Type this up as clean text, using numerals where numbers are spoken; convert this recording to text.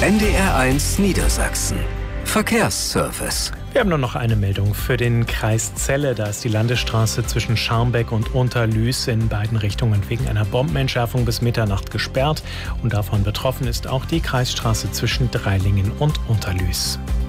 NDR1 Niedersachsen. Verkehrsservice. Wir haben nur noch eine Meldung für den Kreis Celle. Da ist die Landesstraße zwischen Scharmbeck und Unterlüß in beiden Richtungen wegen einer Bombenentschärfung bis Mitternacht gesperrt. Und davon betroffen ist auch die Kreisstraße zwischen Dreilingen und Unterlüß.